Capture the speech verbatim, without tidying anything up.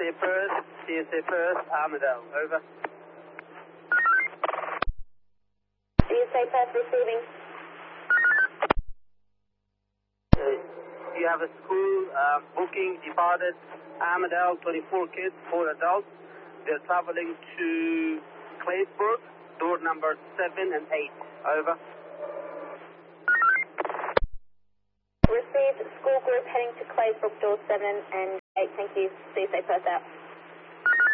A Perth, C S A Perth, Armidale, over. C S A Perth receiving. Uh, you have a school um, booking departed Armidale, twenty-four kids, four adults. They're traveling to Claysburg, door number seven and eight, over. Received school group heading to Claysburg, door seven and eight. Thank you. C S A Perth out.